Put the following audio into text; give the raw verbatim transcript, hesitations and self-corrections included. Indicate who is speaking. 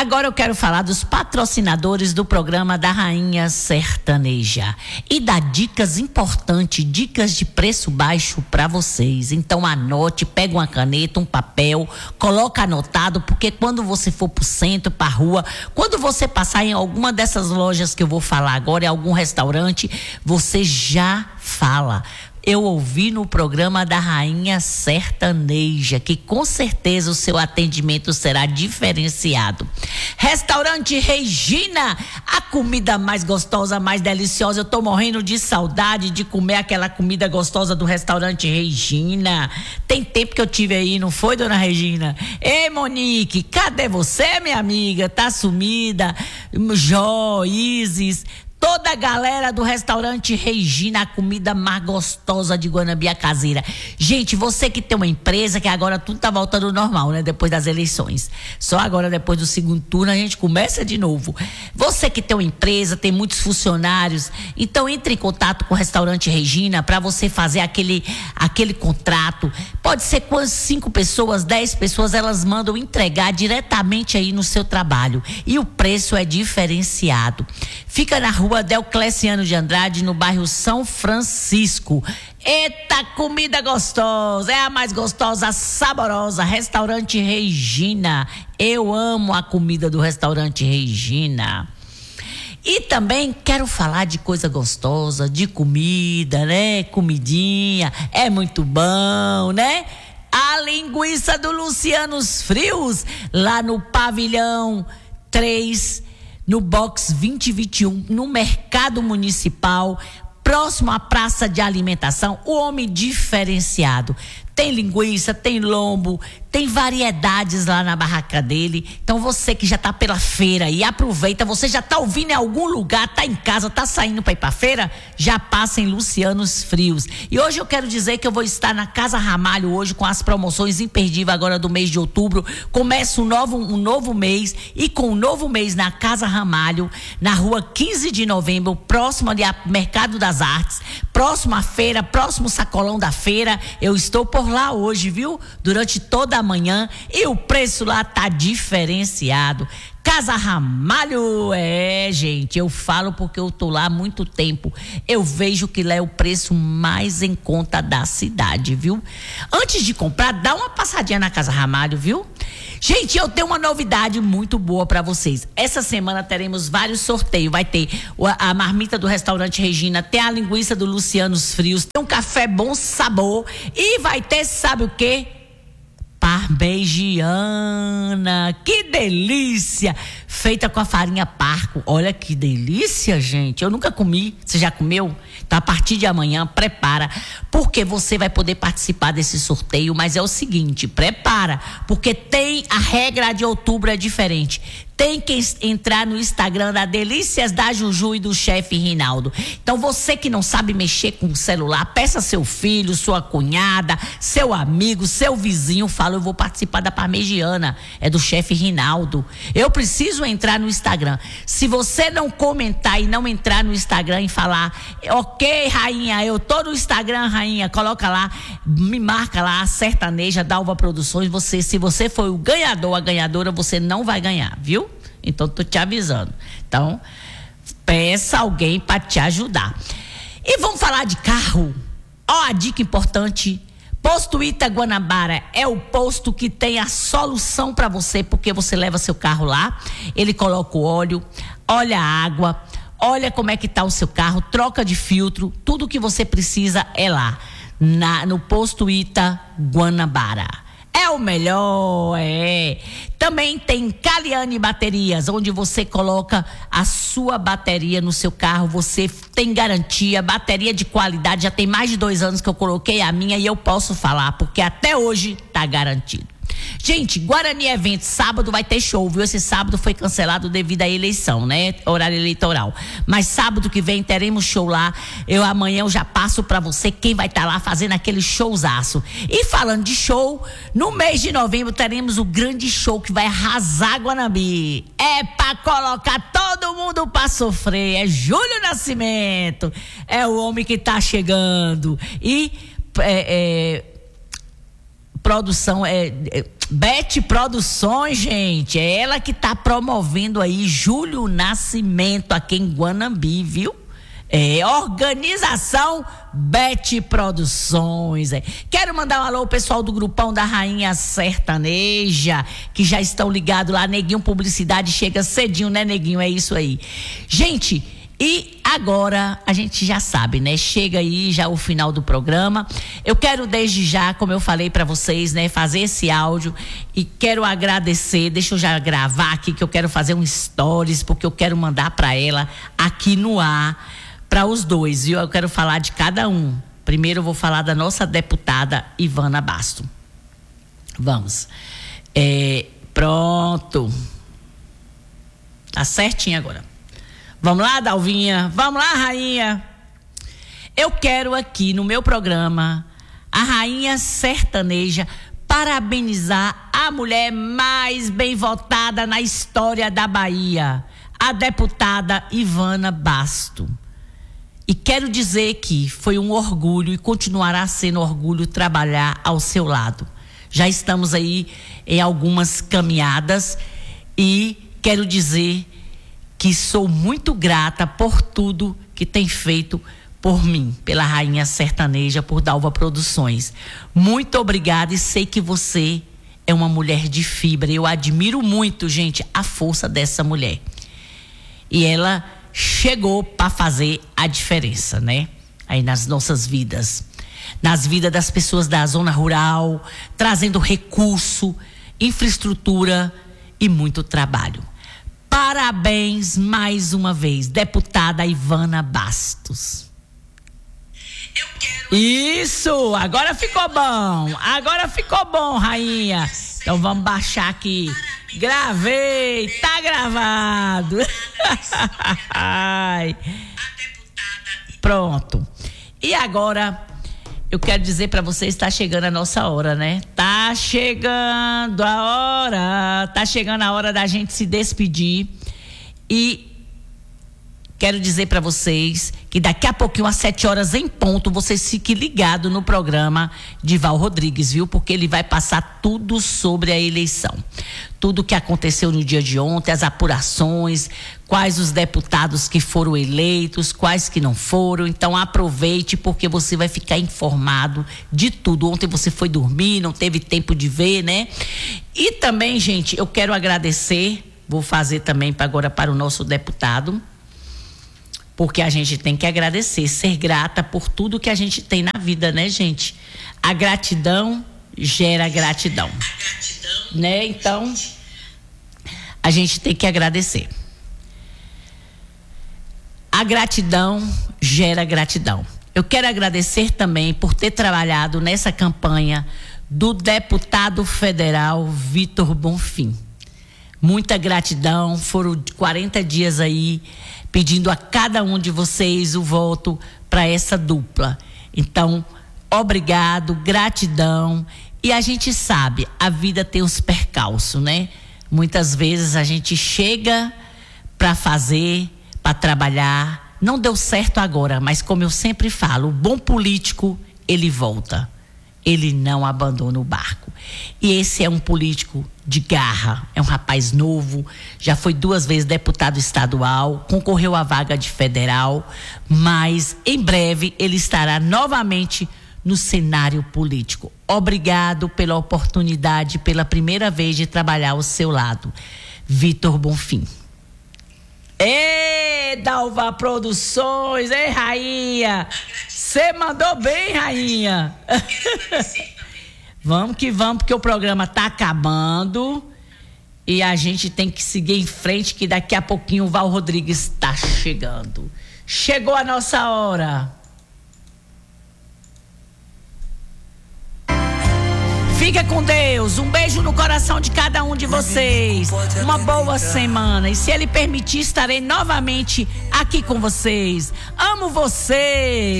Speaker 1: Agora eu quero falar dos patrocinadores do programa da Rainha Sertaneja e dar dicas importantes, dicas de preço baixo para vocês. Então anote, pega uma caneta, um papel, coloca anotado, porque quando você for pro centro, pra rua, quando você passar em alguma dessas lojas que eu vou falar agora, em algum restaurante, você já fala: eu ouvi no programa da Rainha Sertaneja, que com certeza o seu atendimento será diferenciado. Restaurante Regina, a comida mais gostosa, mais deliciosa. Eu tô morrendo de saudade de comer aquela comida gostosa do restaurante Regina. Tem tempo que eu tive aí, não foi, dona Regina? Ei, Monique, cadê você, minha amiga? Tá sumida? Jó, Isis, toda a galera do restaurante Regina, a comida mais gostosa de Guanabara caseira. Gente, você que tem uma empresa, que agora tudo tá voltando ao normal, né? Depois das eleições. Só agora, depois do segundo turno, a gente começa de novo. Você que tem uma empresa, tem muitos funcionários, então entre em contato com o restaurante Regina para você fazer aquele, aquele contrato. Pode ser com cinco pessoas, dez pessoas, elas mandam entregar diretamente aí no seu trabalho. E o preço é diferenciado. Fica na rua Deocleciano de Andrade, no bairro São Francisco. Eita, comida gostosa, é a mais gostosa, saborosa, restaurante Regina. Eu amo a comida do restaurante Regina. E também quero falar de coisa gostosa, de comida, né? Comidinha, é muito bom, né? A linguiça do Lucianos Frios, lá no pavilhão três, no box vinte e vinte e um, no Mercado Municipal, próximo à Praça de Alimentação. O homem diferenciado. Tem linguiça, tem lombo, tem variedades lá na barraca dele. Então você que já tá pela feira e aproveita, você já tá ouvindo em algum lugar, tá em casa, tá saindo para ir pra feira, já passa em Lucianos Frios. E hoje eu quero dizer que eu vou estar na Casa Ramalho hoje com as promoções imperdíveis agora do mês de outubro. Começa um novo, um novo mês, e com o um novo mês na Casa Ramalho, na rua quinze de novembro, próximo ali ao Mercado das Artes, próximo à feira, próximo sacolão da feira. Eu estou por lá hoje, viu? Durante toda a manhã, e o preço lá tá diferenciado. Casa Ramalho, é, gente, eu falo porque eu tô lá há muito tempo. Eu vejo que lá é o preço mais em conta da cidade, viu? Antes de comprar, dá uma passadinha na Casa Ramalho, viu? Gente, eu tenho uma novidade muito boa para vocês. Essa semana teremos vários sorteios. Vai ter a marmita do restaurante Regina, tem a linguiça do Lucianos Frios, tem um café bom sabor e vai ter, sabe o quê? Parmegiana, que delícia, feita com a farinha Parco. Olha que delícia, gente, eu nunca comi. Você já comeu? Então a partir de amanhã prepara, porque você vai poder participar desse sorteio. Mas é o seguinte, prepara, porque tem a regra de outubro é diferente. Tem que entrar no Instagram da Delícias da Juju e do chefe Rinaldo. Então você que não sabe mexer com o celular, peça seu filho, sua cunhada, seu amigo, seu vizinho, fala: eu vou participar da Parmegiana, é do chefe Rinaldo. Eu preciso entrar no Instagram. Se você não comentar e não entrar no Instagram e falar: ok, rainha, eu tô no Instagram, rainha, coloca lá, me marca lá, a Sertaneja Dalva Produções. Você, se você for o ganhador, a ganhadora, você não vai ganhar, viu? Então tô te avisando. Então peça alguém para te ajudar. E vamos falar de carro. Ó, a dica importante: Posto Ita Guanabara é o posto que tem a solução para você, porque você leva seu carro lá, ele coloca o óleo, olha a água, olha como é que tá o seu carro, troca de filtro, tudo que você precisa é lá, na, no Posto Ita Guanabara. É o melhor, é. Também tem Caliane Baterias, onde você coloca a sua bateria no seu carro, você tem garantia, bateria de qualidade. Já tem mais de dois anos que eu coloquei a minha e eu posso falar, porque até hoje tá garantido. Gente, Guarani Eventos, sábado vai ter show, viu? Esse sábado foi cancelado devido à eleição, né? Horário eleitoral. Mas sábado que vem teremos show lá. Eu amanhã eu já passo pra você quem vai estar tá lá fazendo aquele showzaço. E falando de show, no mês de novembro teremos o grande show que vai arrasar Guanambi. É pra colocar todo mundo pra sofrer. É Júlio Nascimento. É o homem que tá chegando. E é, é, produção, é, é Beth Produções, gente. É ela que tá promovendo aí Júlio Nascimento aqui em Guanambi, viu? É, organização Beth Produções. É. Quero mandar um alô ao pessoal do grupão da Rainha Sertaneja, que já estão ligados lá. Neguinho Publicidade chega cedinho, né, Neguinho? É isso aí. Gente, e agora a gente já sabe, né? Chega aí já o final do programa. Eu quero desde já, como eu falei para vocês, né, fazer esse áudio e quero agradecer. Deixa eu já gravar aqui que eu quero fazer um stories, porque eu quero mandar para ela aqui no ar. Para os dois, viu? Eu quero falar de cada um. Primeiro eu vou falar da nossa deputada Ivana Basto. Vamos. É, pronto. Tá certinho agora. Vamos lá, Dalvinha? Vamos lá, rainha? Eu quero aqui no meu programa a Rainha Sertaneja parabenizar a mulher mais bem votada na história da Bahia, a deputada Ivana Basto. E quero dizer que foi um orgulho e continuará sendo orgulho trabalhar ao seu lado. Já estamos aí em algumas caminhadas e quero dizer que sou muito grata por tudo que tem feito por mim, pela Rainha Sertaneja, por Dalva Produções. Muito obrigada e sei que você é uma mulher de fibra. Eu admiro muito, gente, a força dessa mulher. E ela chegou para fazer a diferença, né? Aí nas nossas vidas, nas vidas das pessoas da zona rural, trazendo recurso, infraestrutura e muito trabalho. Parabéns mais uma vez, deputada Ivana Bastos. Eu quero... Isso, agora ficou bom, agora ficou bom, rainha. Então vamos baixar aqui. Gravei, tá gravado. Pronto. E agora eu quero dizer para vocês, está chegando a nossa hora, né? Tá chegando a hora, tá chegando a hora da gente se despedir. E quero dizer para vocês que daqui a pouquinho, às sete horas em ponto, vocês fiquem ligados no programa de Val Rodrigues, viu? Porque ele vai passar tudo sobre a eleição. Tudo o que aconteceu no dia de ontem, as apurações, quais os deputados que foram eleitos, quais que não foram. Então aproveite, porque você vai ficar informado de tudo. Ontem você foi dormir, não teve tempo de ver, né? E também, gente, eu quero agradecer, vou fazer também agora para o nosso deputado, porque a gente tem que agradecer, ser grata por tudo que a gente tem na vida, né, gente? A gratidão gera gratidão. A gratidão, né? Então, a gente tem que agradecer. A gratidão gera gratidão. Eu quero agradecer também por ter trabalhado nessa campanha do deputado federal Vitor Bonfim. Muita gratidão, foram quarenta dias aí pedindo a cada um de vocês o voto para essa dupla. Então, obrigado, gratidão. E a gente sabe, a vida tem os percalços, né? Muitas vezes a gente chega para fazer, para trabalhar, não deu certo agora, mas como eu sempre falo, o bom político, ele volta. Ele não abandona o barco. E esse é um político de garra, é um rapaz novo, já foi duas vezes deputado estadual, concorreu à vaga de federal, mas em breve ele estará novamente no cenário político. Obrigado pela oportunidade, pela primeira vez de trabalhar ao seu lado, Vitor Bonfim. Ê, Dalva Produções, ei, rainha, você mandou bem, rainha. Vamos que vamos, porque o programa tá acabando e a gente tem que seguir em frente, que daqui a pouquinho o Val Rodrigues tá chegando. Chegou a nossa hora. Fica com Deus, um beijo no coração de cada um de vocês, uma boa semana, e se Ele permitir, estarei novamente aqui com vocês. Amo vocês.